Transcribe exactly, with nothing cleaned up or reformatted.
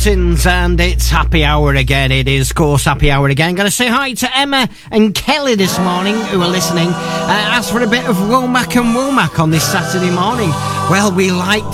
And it's happy hour again. It is, of course, happy hour again. Going to say hi to Emma and Kelly this morning who are listening. Uh, ask for a bit of Womack and Womack on this Saturday morning. Well, we like